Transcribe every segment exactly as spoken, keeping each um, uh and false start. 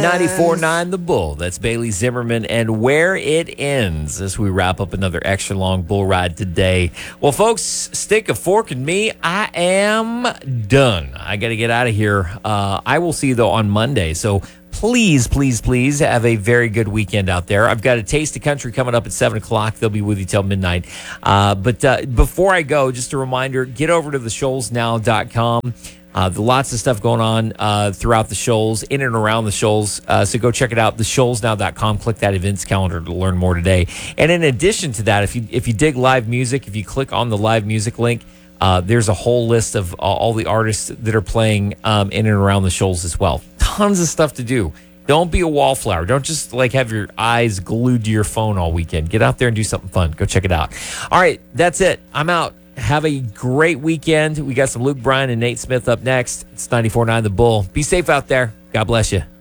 ninety-four point nine The Bull. That's Bailey Zimmerman and Where It Ends as we wrap up another extra long bull ride today. Well, folks, stick a fork in me. I am done. I got to get out of here. Uh, I will see you, though, on Monday. So please, please, please have a very good weekend out there. I've got a Taste of Country coming up at seven o'clock. They'll be with you till midnight. Uh, but uh, before I go, just a reminder, get over to the shoals now dot com. Uh, lots of stuff going on uh, throughout the Shoals, in and around the Shoals. Uh, so go check it out, the shoals now dot com. Click that events calendar to learn more today. And in addition to that, if you if you dig live music, if you click on the live music link, uh, there's a whole list of uh, all the artists that are playing um, in and around the Shoals as well. Tons of stuff to do. Don't be a wallflower. Don't just like have your eyes glued to your phone all weekend. Get out there and do something fun. Go check it out. All right, that's it. I'm out. Have a great weekend. We got some Luke Bryan and Nate Smith up next. It's ninety-four point nine The Bull. Be safe out there. God bless you.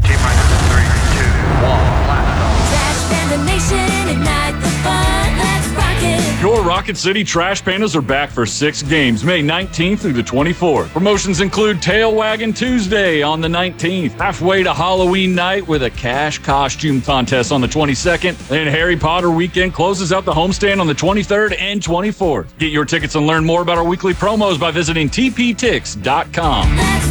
Your Rocket City Trash Pandas are back for six games, May nineteenth through the twenty-fourth. Promotions include Tail Wagging Tuesday on the nineteenth, halfway to Halloween night with a cash costume contest on the twenty-second, and Harry Potter weekend closes out the homestand on the twenty-third and twenty-fourth. Get your tickets and learn more about our weekly promos by visiting t p tix dot com.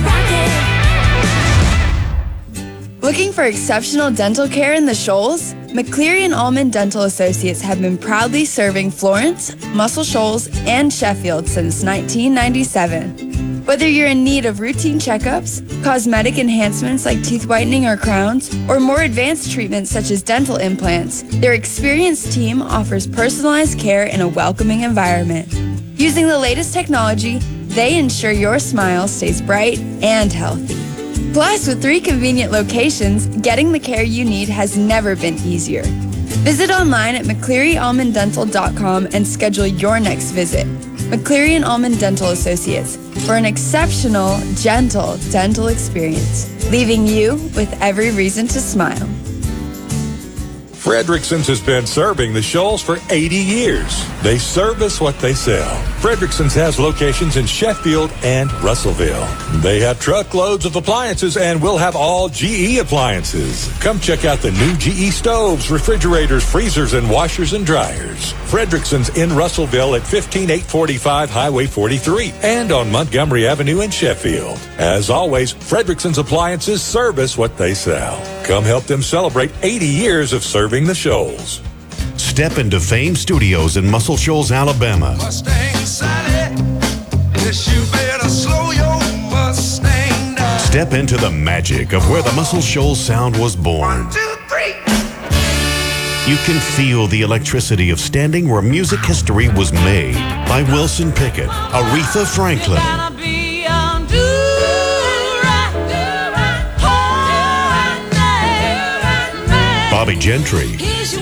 Looking for exceptional dental care in the Shoals? McCleary and Allman Dental Associates have been proudly serving Florence, Muscle Shoals, and Sheffield since nineteen ninety-seven. Whether you're in need of routine checkups, cosmetic enhancements like teeth whitening or crowns, or more advanced treatments such as dental implants, their experienced team offers personalized care in a welcoming environment. Using the latest technology, they ensure your smile stays bright and healthy. Plus, with three convenient locations, getting the care you need has never been easier. Visit online at mccleary allman dental dot com and schedule your next visit. McCleary and Allman Dental Associates, for an exceptional, gentle dental experience, leaving you with every reason to smile. Fredrickson's has been serving the Shoals for eighty years. They service what they sell. Fredrickson's has locations in Sheffield and Russellville. They have truckloads of appliances and will have all G E appliances. Come check out the new G E stoves, refrigerators, freezers, and washers and dryers. Fredrickson's in Russellville at fifteen eight forty-five Highway forty-three and on Montgomery Avenue in Sheffield. As always, Fredrickson's appliances service what they sell. Come help them celebrate eighty years of serving the Shoals. Step into Fame Studios in Muscle Shoals, Alabama. Mustang Sally, yes, you better slow your Mustang down. Step into the magic of where the Muscle Shoals sound was born. One, two, three. You can feel the electricity of standing where music history was made by Wilson Pickett, Aretha Franklin, Bobby Gentry,